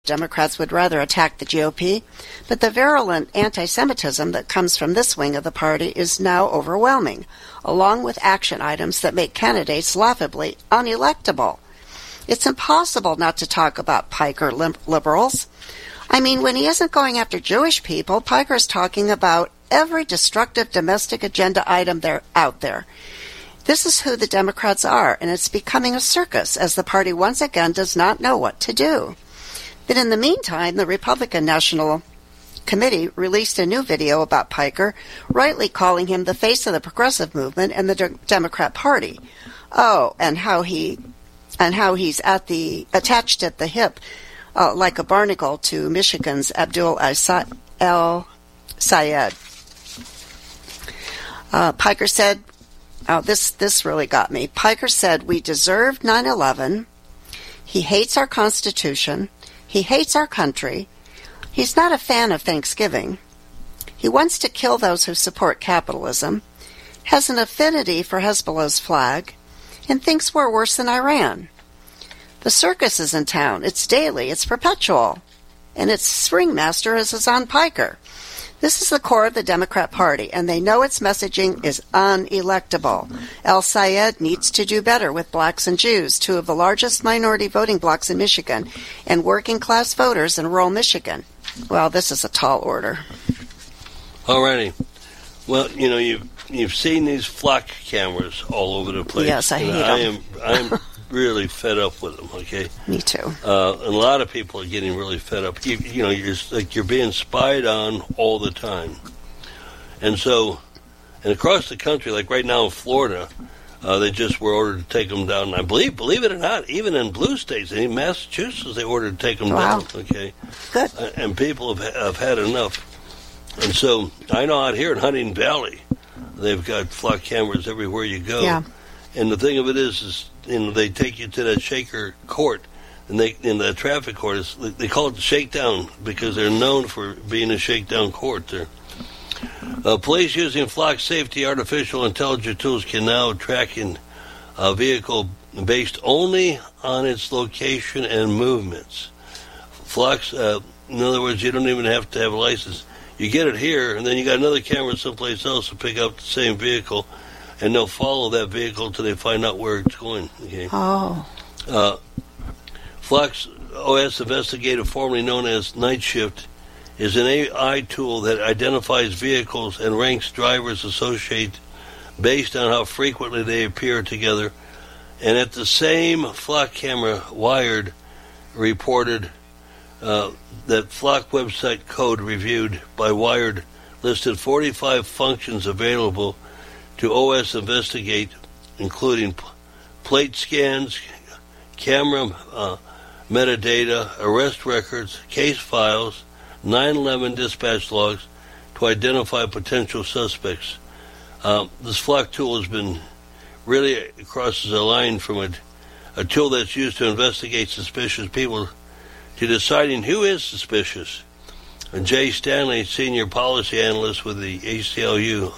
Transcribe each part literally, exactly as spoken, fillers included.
Democrats would rather attack the G O P, but the virulent anti-Semitism that comes from this wing of the party is now overwhelming, along with action items that make candidates laughably unelectable. It's impossible not to talk about Piker liberals. I mean, when he isn't going after Jewish people, Piker's talking about every destructive domestic agenda item there out there. This is who the Democrats are, and it's becoming a circus as the party once again does not know what to do. But in the meantime, the Republican National Committee released a new video about Piker, rightly calling him the face of the progressive movement and the de- Democrat Party. Oh, and how he and how he's at the attached at the hip, uh, like a barnacle to Michigan's Abdul El Sayed. Uh, Piker said, "Oh, this this really got me." Piker said, "We deserved nine eleven. He hates our Constitution. He hates our country. He's not a fan of Thanksgiving. He wants to kill those who support capitalism, has an affinity for Hezbollah's flag, and thinks we're worse than Iran. The circus is in town. It's daily. It's perpetual. And its ringmaster is Hasan Piker. This is the core of the Democrat Party, and they know its messaging is unelectable. El Sayed needs to do better with blacks and Jews, two of the largest minority voting blocs in Michigan, and working-class voters in rural Michigan. Well, this is a tall order." All righty. Well, you know, you've, you've seen these flock cameras all over the place. Yes, I hate them. I am, I am really fed up with them, okay? Me too. Uh, and a lot of people are getting really fed up. You, you know, you're like you're being spied on all the time. And so, and across the country, like right now in Florida, uh, they just were ordered to take them down. And I believe, believe it or not, even in blue states, in Massachusetts, they ordered to take them wow. down, okay? Good. Uh, and people have, have had enough. And so, I know out here in Huntington Valley, they've got flock cameras everywhere you go. Yeah. And the thing of it is, is you know, they take you to that shaker court, and they in the traffic court, is, they call it the shakedown because they're known for being a shakedown court there. Uh, police using flock safety artificial intelligence tools can now track in a vehicle based only on its location and movements. Flocks, uh, in other words, you don't even have to have a license. You get it here, and then you got another camera someplace else to pick up the same vehicle, and they'll follow that vehicle until they find out where it's going. Okay? Oh. Uh, Flock's O S Investigator, formerly known as Night Shift, is an A I tool that identifies vehicles and ranks drivers associated based on how frequently they appear together. And at the same Flock camera, Wired reported uh, that Flock website code reviewed by Wired listed forty-five functions available to O S Investigate, including p- plate scans, camera uh, metadata, arrest records, case files, nine eleven dispatch logs to identify potential suspects. Uh, this Flock tool has been really crosses a line from a, a tool that's used to investigate suspicious people to deciding who is suspicious. And Jay Stanley, senior policy analyst with the A C L U,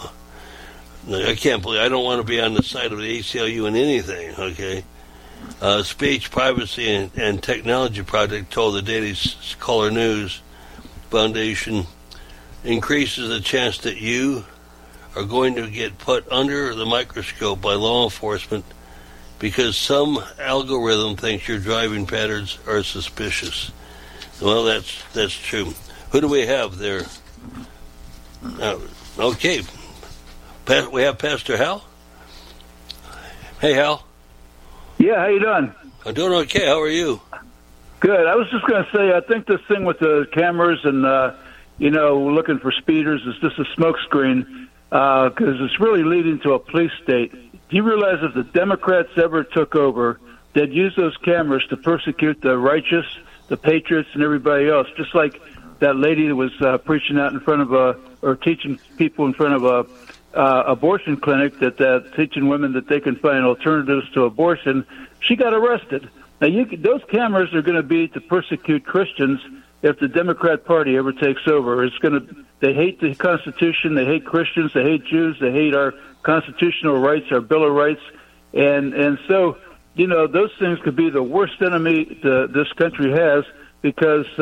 I can't believe, I don't want to be on the side of the A C L U in anything, okay? Uh, Speech, Privacy, and, and Technology Project told the Daily Caller News Foundation increases the chance that you are going to get put under the microscope by law enforcement because some algorithm thinks your driving patterns are suspicious. Well, that's that's true. Who do we have there? Uh, okay. Pa- we have Pastor Hal. Hey, Hal. Yeah, how you doing? I'm doing okay. How are you? Good. I was just going to say, I think this thing with the cameras and, uh, you know, looking for speeders is just a smokescreen because uh, it's really leading to a police state. Do you realize if the Democrats ever took over, they'd use those cameras to persecute the righteous, the patriots, and everybody else, just like that lady that was uh, preaching out in front of a, or teaching people in front of a uh, abortion clinic, that uh, teaching women that they can find alternatives to abortion. She got arrested. Now, you, those cameras are going to be to persecute Christians if the Democrat Party ever takes over. It's going to. They hate the Constitution. They hate Christians. They hate Jews. They hate our constitutional rights, our Bill of Rights, and and so you know those things could be the worst enemy the, this country has. because